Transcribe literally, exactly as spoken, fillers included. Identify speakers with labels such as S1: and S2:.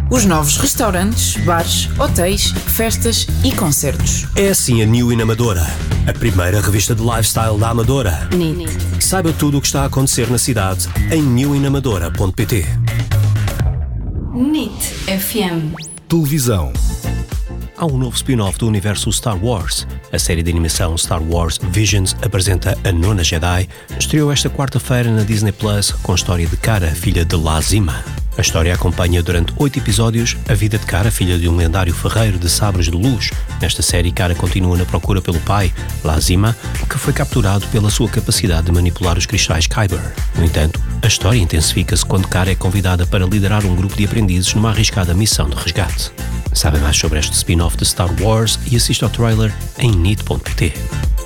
S1: Os novos restaurantes, bares, hotéis, festas e concertos.
S2: É assim a New In Amadora, a primeira revista de lifestyle da Amadora.
S1: N I T.
S2: Saiba tudo o que está a acontecer na cidade em new in amadora ponto pt.
S3: N I T F M.
S4: Televisão.
S2: Há um novo spin-off do universo Star Wars. A série de animação Star Wars Visions apresenta a nona Jedi. Estreou esta quarta-feira na Disney Plus com a história de Cara, filha de Lazima. A história acompanha durante oito episódios a vida de Cara, filha de um lendário ferreiro de sabres de luz. Nesta série, Cara continua na procura pelo pai, Lazima, que foi capturado pela sua capacidade de manipular os cristais Kyber. No entanto, a história intensifica-se quando Cara é convidada para liderar um grupo de aprendizes numa arriscada missão de resgate. Sabe mais sobre este spin-off de Star Wars e assista ao trailer em N I T ponto pt.